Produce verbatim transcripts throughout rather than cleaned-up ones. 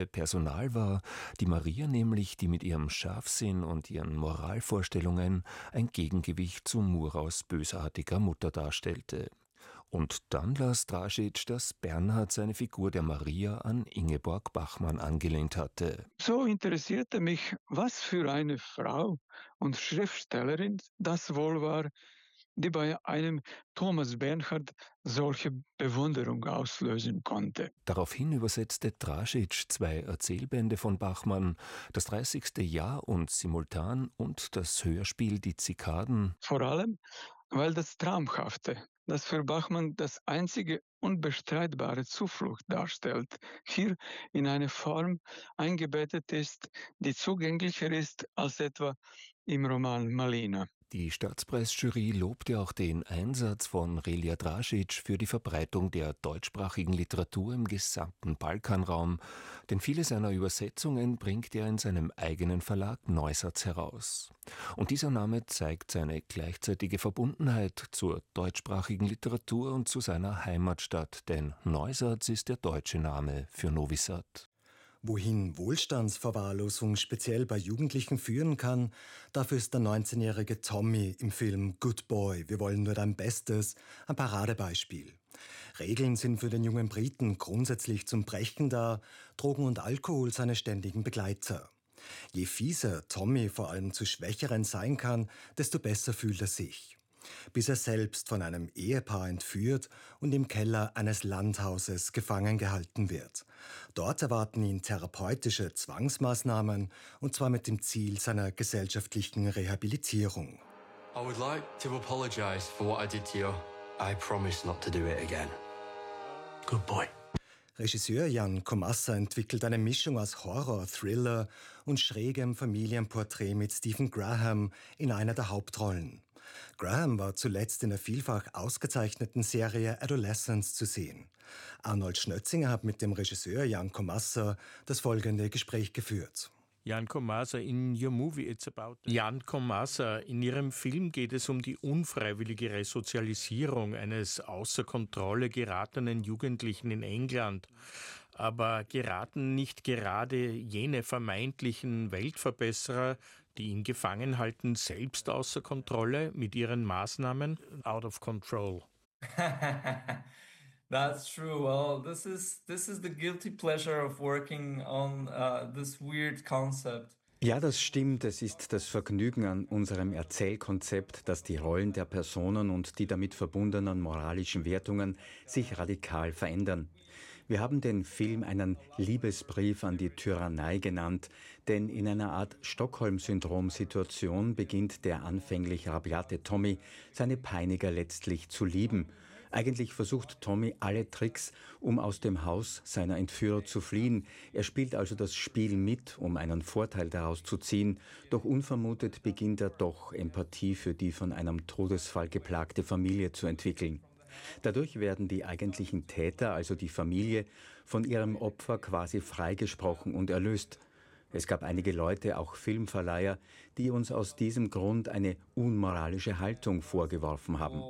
Personal war, die Maria nämlich, die mit ihrem Scharfsinn und ihren Moralvorstellungen ein Gegengewicht zu Muraus bösartiger Mutter darstellte. Und dann las Dražič, dass Bernhard seine Figur der Maria an Ingeborg Bachmann angelehnt hatte. So interessierte mich, was für eine Frau und Schriftstellerin das wohl war, die bei einem Thomas Bernhard solche Bewunderung auslösen konnte. Daraufhin übersetzte Dražič zwei Erzählbände von Bachmann, das dreißigste Jahr und Simultan und das Hörspiel Die Zikaden. Vor allem, weil das Traumhafte, das für Bachmann das einzige unbestreitbare Zuflucht darstellt, hier in eine Form eingebettet ist, die zugänglicher ist als etwa im Roman Malina. Die Staatspreisjury lobte auch den Einsatz von Relja Dražič für die Verbreitung der deutschsprachigen Literatur im gesamten Balkanraum, denn viele seiner Übersetzungen bringt er in seinem eigenen Verlag Neusatz heraus. Und dieser Name zeigt seine gleichzeitige Verbundenheit zur deutschsprachigen Literatur und zu seiner Heimatstadt, denn Neusatz ist der deutsche Name für Novi Sad. Wohin Wohlstandsverwahrlosung speziell bei Jugendlichen führen kann, dafür ist der neunzehnjährige Tommy im Film Good Boy, wir wollen nur dein Bestes, ein Paradebeispiel. Regeln sind für den jungen Briten grundsätzlich zum Brechen da, Drogen und Alkohol seine ständigen Begleiter. Je fieser Tommy vor allem zu Schwächeren sein kann, desto besser fühlt er sich. Bis er selbst von einem Ehepaar entführt und im Keller eines Landhauses gefangen gehalten wird. Dort erwarten ihn therapeutische Zwangsmaßnahmen, und zwar mit dem Ziel seiner gesellschaftlichen Rehabilitierung. I would like to apologize for what I did to you. I promise not to do it again. Good boy. Regisseur Jan Komasa entwickelt eine Mischung aus Horror, Thriller und schrägem Familienporträt mit Stephen Graham in einer der Hauptrollen. Graham war zuletzt in der vielfach ausgezeichneten Serie Adolescence zu sehen. Arnold Schnötzinger hat mit dem Regisseur Jan Komasa das folgende Gespräch geführt. Jan Komasa, in your movie it's about... Jan Komasa, in Ihrem Film geht es um die unfreiwillige Resozialisierung eines außer Kontrolle geratenen Jugendlichen in England. Aber geraten nicht gerade jene vermeintlichen Weltverbesserer, die ihn gefangen halten, selbst außer Kontrolle mit ihren Maßnahmen? Out of control. That's true. Well, this is this is the guilty pleasure of working on uh, this weird concept. Ja, das stimmt. Es ist das Vergnügen an unserem Erzählkonzept, dass die Rollen der Personen und die damit verbundenen moralischen Wertungen sich radikal verändern. Wir haben den Film einen Liebesbrief an die Tyrannei genannt, denn in einer Art Stockholm-Syndrom-Situation beginnt der anfänglich rabiate Tommy seine Peiniger letztlich zu lieben. Eigentlich versucht Tommy alle Tricks, um aus dem Haus seiner Entführer zu fliehen. Er spielt also das Spiel mit, um einen Vorteil daraus zu ziehen. Doch unvermutet beginnt er doch, Empathie für die von einem Todesfall geplagte Familie zu entwickeln. Dadurch werden die eigentlichen Täter, also die Familie, von ihrem Opfer quasi freigesprochen und erlöst. Es gab einige Leute, auch Filmverleiher, die uns aus diesem Grund eine unmoralische Haltung vorgeworfen haben.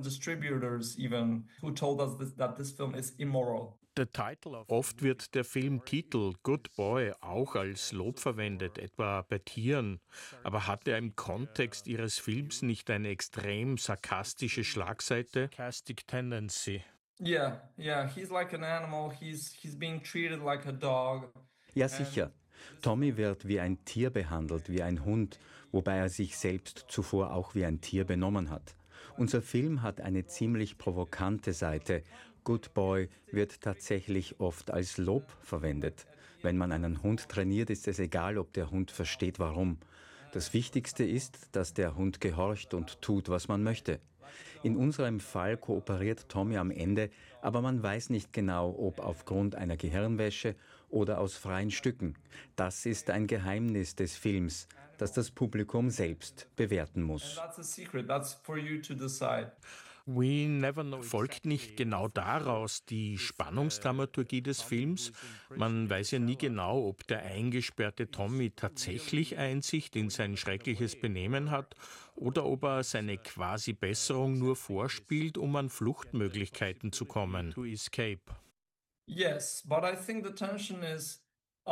Oft wird der Filmtitel Good Boy auch als Lob verwendet, etwa bei Tieren. Aber hat er im Kontext Ihres Films nicht eine extrem sarkastische Schlagseite? Sarcastic tendency. Yeah, yeah, he's like an animal. He's he's being treated like a dog. Ja, sicher. Tommy wird wie ein Tier behandelt, wie ein Hund, wobei er sich selbst zuvor auch wie ein Tier benommen hat. Unser Film hat eine ziemlich provokante Seite. Good Boy wird tatsächlich oft als Lob verwendet. Wenn man einen Hund trainiert, ist es egal, ob der Hund versteht, warum. Das Wichtigste ist, dass der Hund gehorcht und tut, was man möchte. In unserem Fall kooperiert Tommy am Ende, aber man weiß nicht genau, ob aufgrund einer Gehirnwäsche oder aus freien Stücken. Das ist ein Geheimnis des Films, das das Publikum selbst bewerten muss. Folgt nicht genau daraus die Spannungsdramaturgie des Films? Man weiß ja nie genau, ob der eingesperrte Tommy tatsächlich Einsicht in sein schreckliches Benehmen hat oder ob er seine quasi Besserung nur vorspielt, um an Fluchtmöglichkeiten zu kommen. To escape. Yes, but I think the tension is